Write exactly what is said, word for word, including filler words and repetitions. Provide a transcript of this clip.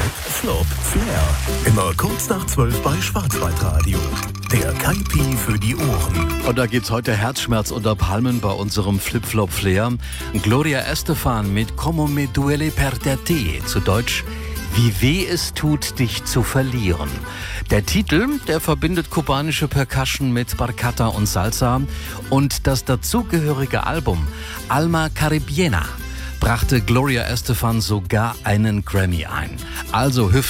Flop Flair. Immer kurz nach zwölf bei Schwarzwaldradio. Der Kaipi für die Ohren. Und da geht's heute Herzschmerz unter Palmen bei unserem Flip-Flop Flair. Gloria Estefan mit Como me duele perderte. Zu Deutsch: Wie weh es tut, dich zu verlieren. Der Titel, der verbindet kubanische Percussion mit Bachata und Salsa. Und das dazugehörige Album Alma Caribeña brachte Gloria Estefan sogar einen Grammy ein. Also Hüften